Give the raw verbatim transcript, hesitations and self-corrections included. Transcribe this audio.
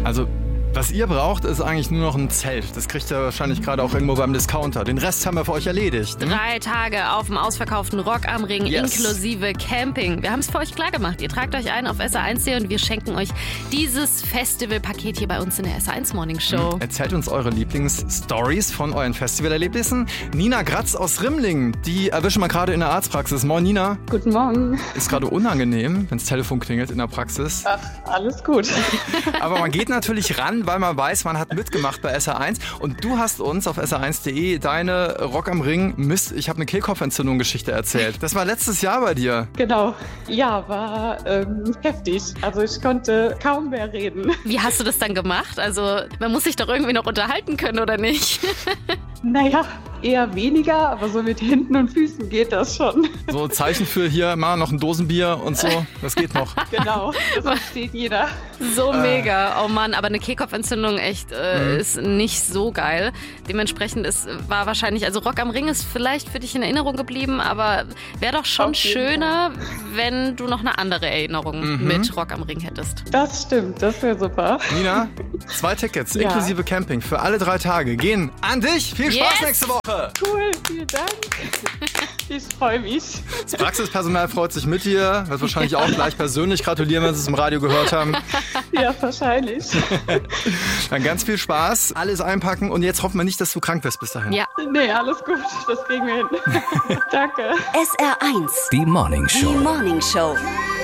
Also, was ihr braucht, ist eigentlich nur noch ein Zelt. Das kriegt ihr wahrscheinlich gerade auch irgendwo beim Discounter. Den Rest haben wir für euch erledigt. Hm? Drei Tage auf dem ausverkauften Rock am Ring, Yes. inklusive Camping. Wir haben es für euch klar gemacht. Ihr tragt euch ein auf S R eins punkt de und wir schenken euch dieses Festivalpaket hier bei uns in der S R eins Morning Show. Hm. Erzählt uns eure Lieblingsstories von euren Festivalerlebnissen. Nina Gratz aus Rimmling, die erwischen wir gerade in der Arztpraxis. Moin Nina. Guten Morgen. Ist gerade unangenehm, wenn das Telefon klingelt in der Praxis. Ach, alles gut. Aber man geht natürlich ran, weil man weiß, man hat mitgemacht bei S R eins. Und du hast uns auf S R eins punkt de deine Rock am Ring, Mist, ich habe eine Kehlkopfentzündung-Geschichte erzählt. Das war letztes Jahr bei dir. Genau. Ja, war ähm, heftig. Also ich konnte kaum mehr reden. Wie hast du das dann gemacht? Also man muss sich doch irgendwie noch unterhalten können, oder nicht? Naja, eher weniger, aber so mit Händen und Füßen geht das schon. So Zeichen für hier, mal noch ein Dosenbier und so, das geht noch. Genau, das versteht jeder. So mega. Oh Mann, aber eine Kehlkopfentzündung echt äh, mhm. ist nicht so geil. Dementsprechend ist, war wahrscheinlich, also Rock am Ring ist vielleicht für dich in Erinnerung geblieben, aber wäre doch schon schöner, Fall. wenn du noch eine andere Erinnerung mhm. mit Rock am Ring hättest. Das stimmt, das wäre super. Nina, zwei Tickets ja. inklusive Camping für alle drei Tage gehen an dich. Viel Spaß yes. nächste Woche. Cool, vielen Dank. Ich freue mich. Das Praxispersonal freut sich mit dir. Wird wahrscheinlich auch gleich persönlich gratulieren, wenn sie es im Radio gehört haben. Ja, wahrscheinlich. Dann ganz viel Spaß. Alles einpacken und jetzt hoffen wir nicht, dass du krank wirst bis dahin. Ja. Nee, alles gut. Das kriegen wir hin. Danke. S R eins. Die Morning Show. Die Morning Show.